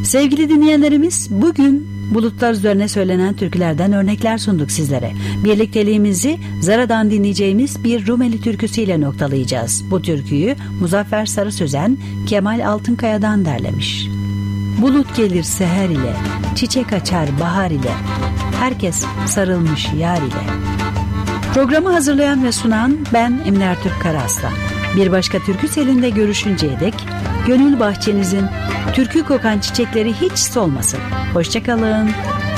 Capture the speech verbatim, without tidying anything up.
Sevgili dinleyenlerimiz, bugün bulutlar üzerine söylenen türkülerden örnekler sunduk sizlere. Birlikteliğimizi Zara'dan dinleyeceğimiz bir Rumeli türküsüyle noktalayacağız. Bu türküyü Muzaffer Sarı Sözen, Kemal Altınkaya'dan derlemiş. Bulut gelir seher ile, çiçek açar bahar ile, herkes sarılmış yar ile. Programı hazırlayan ve sunan ben Emine Ertürk Karaslan. Bir başka türkü selinde görüşünceye dek gönül bahçenizin türkü kokan çiçekleri hiç solmasın. Hoşça kalın.